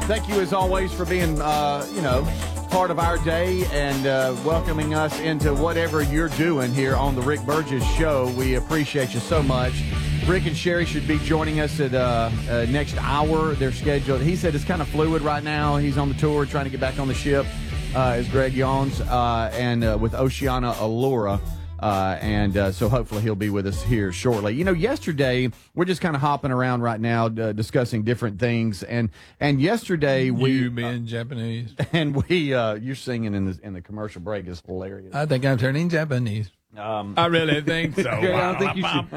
Thank you, as always, for being, part of our day and welcoming us into whatever you're doing here on the Rick Burgess Show. We appreciate you so much. Rick and Sherry should be joining us at next hour. They're scheduled. He said it's kind of fluid right now. He's on the tour trying to get back on the ship, as Greg yawns, and with Oceana Allura. So hopefully he'll be with us here shortly. Yesterday, we're just kind of hopping around right now, discussing different things. And yesterday you being Japanese. And you're singing in the commercial break is hilarious. I think I'm turning Japanese. I really think so. I don't think you should.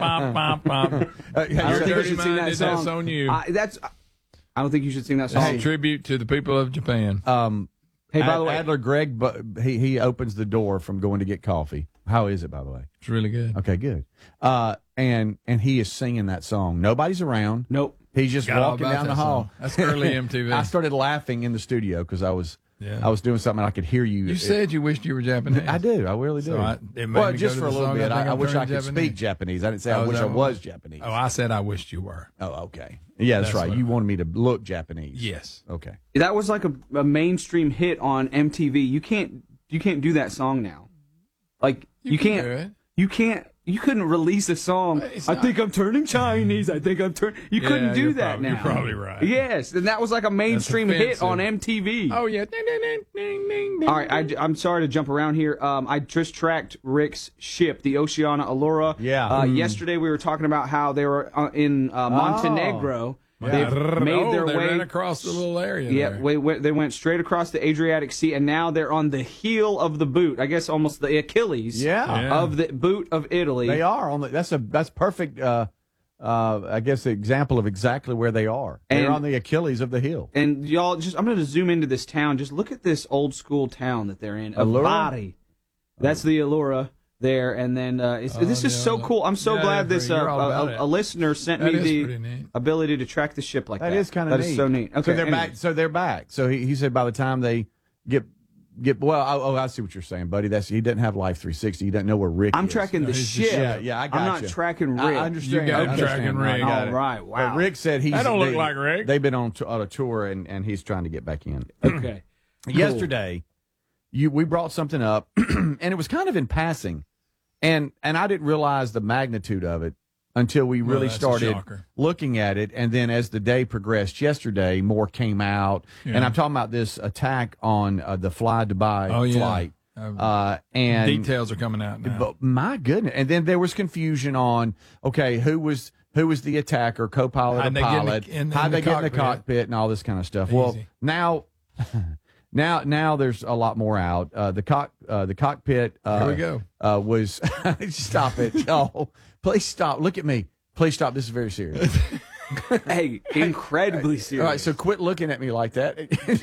I don't think you should sing that song. That's on you. I don't think you should sing that song. It's a tribute to the people of Japan. Hey, by the way, Adler Greg, he opens the door from going to get coffee. How is it, by the way? It's really good. Okay, good. And he is singing that song. Nobody's around. Nope. He's just walking down the hall. Song. That's early MTV. I started laughing in the studio because I was doing something and I could hear you. You said you wished you were Japanese. I do. I really do. Well, just for a little bit. I wish I could speak Japanese. I didn't say I wish I was Japanese. Oh, I said I wished you were. Oh, okay. Yeah, that's right. You wanted me to look Japanese. Yes. Okay. That was like a mainstream hit on MTV. You can't do that song now. Like you couldn't release a song. I think I'm turning Chinese. I think I'm turning. You couldn't do that now. You're probably right. Yes, and that was like a mainstream hit on MTV. Oh yeah. Ding, ding, ding, ding, ding, ding. All right, I'm sorry to jump around here. I just tracked Rick's ship, the Oceana Allura. Yeah. Yesterday we were talking about how they were in Montenegro. Yeah. They've made their they way ran across the little area. Yeah, there. they went straight across the Adriatic Sea, and now they're on the heel of the boot. I guess almost the Achilles. Of the boot of Italy. They are on the. That's perfect. I guess the example of exactly where they are. They're on the Achilles of the hill. And y'all, I'm going to zoom into this town. Just look at this old school town that they're in. Allura? Bari. That's the Allura. There and then this is so cool. I'm so glad this a listener sent me the ability to track the ship like that. That is kind of neat. That is so neat. Okay, so they're back. So he said by the time they get well, I see what you're saying, buddy. He doesn't have Life 360. He doesn't know where Rick is. I'm tracking the ship. Yeah, I got I'm not tracking Rick. I understand. You tracking Rick. All right, wow. But Rick said that don't look like Rick. They've been on a tour and he's trying to get back in. Okay. Yesterday, we brought something up, and it was kind of in passing. And I didn't realize the magnitude of it until we really started looking at it. And then as the day progressed yesterday, more came out. Yeah. And I'm talking about this attack on the Fly Dubai flight. And details are coming out now. But my goodness. And then there was confusion on, okay, who was the attacker, co-pilot or pilot, how they get in the cockpit and all this kind of stuff. Easy. Well, Now there's a lot more out. The cockpit. Here we go. Was stop it? Oh, please stop. Look at me. Please stop. This is very serious. Hey, incredibly serious. All right, so quit looking at me like that.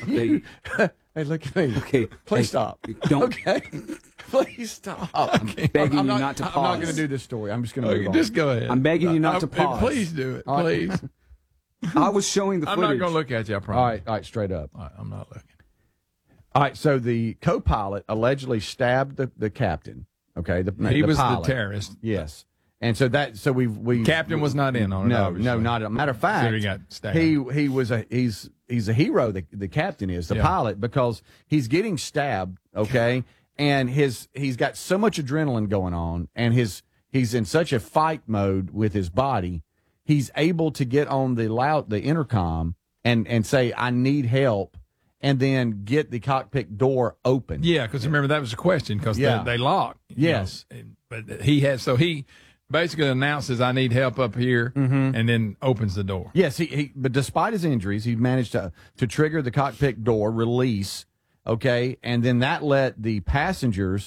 Hey, look at me. Okay, please stop. Don't. Okay, please stop. I'm begging you not to pause. I'm not going to do this story. I'm just going to move on. Just go ahead. I'm begging you not to pause. Please do it. Please. I was showing the footage. I'm not going to look at you. I promise. All right, straight up. All right, I'm not looking. All right, so the co-pilot allegedly stabbed the captain. Okay, he was pilot. the terrorist. Yes, and so we captain was not in on it. No, not a matter of fact. So he got stabbed. He's a hero. The captain is the pilot because he's getting stabbed. Okay, and he's got so much adrenaline going on, and he's in such a fight mode with his body. He's able to get on the intercom and say, "I need help." And then get the cockpit door open. Yeah, because remember that was the question because they locked. Yes, but he basically announces I need help up here, and then opens the door. Yes, but despite his injuries, he managed to trigger the cockpit door release. Okay, and then that let the passengers